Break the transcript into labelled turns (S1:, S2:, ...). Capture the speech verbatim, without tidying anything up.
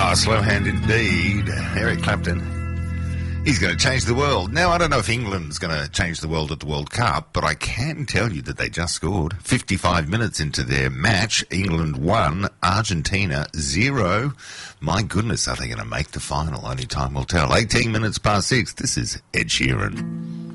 S1: Ah, slow hand indeed. Eric Clapton. He's going to change the world. Now, I don't know if England's going to change the world at the World Cup, but I can tell you that they just scored. fifty-five minutes into their match, England one, Argentina zero. My goodness, are they going to make the final? Only time will tell. eighteen minutes past six. This is Ed Sheeran.